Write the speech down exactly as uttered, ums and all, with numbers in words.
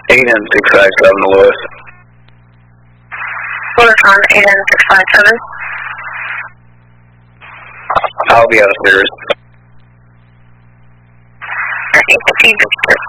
eight N six five seven Lewis. Lewis on eight N six five seven. I'll be out of service. Alright,